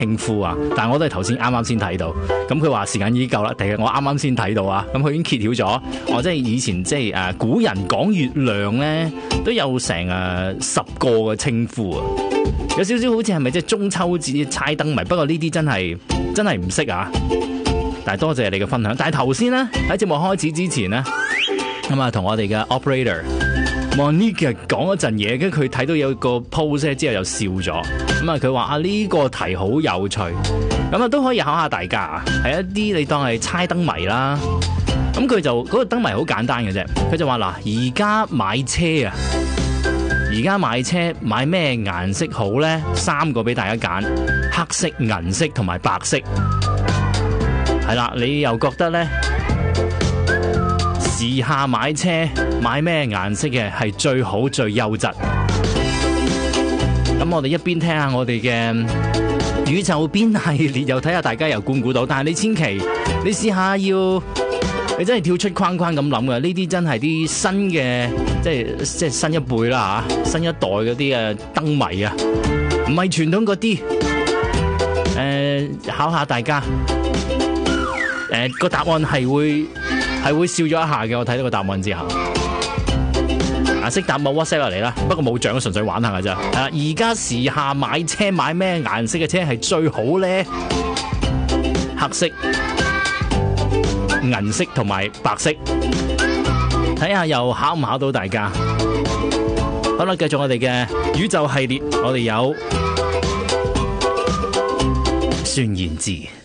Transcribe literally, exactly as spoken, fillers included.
稱呼啊，但係我都係頭先啱啱先睇到，咁佢話時間已經夠啦，其實我啱啱先睇到啊，咁佢已經揭曉咗，我即係以前即係誒古人講月亮咧都有成誒十個嘅稱呼啊，有少少好似係咪即係中秋節猜燈謎，不過呢啲真係真係唔識啊，但係多謝你嘅分享。但係頭先咧喺節目開始之前咧，咁啊同我哋嘅 operator Monique 講一陣嘢，跟住佢睇到有個 pose 之後又笑咗，咁啊佢話啊呢個題好有趣，咁啊都可以考下大家啊，係一啲你當係猜燈謎啦。咁佢就嗰、嗰個燈謎好簡單嘅啫，佢就話嗱，而家買車啊，而家買車買咩顏色好呢？三個俾大家揀，黑色、銀色同埋白色。係啦，你又覺得呢？時下買車買咩顏色嘅係最好最優質？咁我哋一邊聽下我哋嘅宇宙編系列，又睇下大家又估唔估到。但係你千祈你試下要，你真係跳出框框咁諗嘅，呢啲真係啲新嘅，即係即係新一輩啦吓，新一代嗰啲嘅燈謎啊，唔係傳統嗰啲。誒、呃，考下大家，誒、呃、個答案係會。係會笑咗一下嘅，我睇到個答案之後，啊識答冇 WhatsApp 落嚟啦，不過冇獎，純粹玩下㗎咋。啊，而家時下買車買咩顏色嘅車係最好咧？黑色、銀色同埋白色，睇下又考唔考到大家？好啦，繼續我哋嘅宇宙系列，我哋有孫燕姿。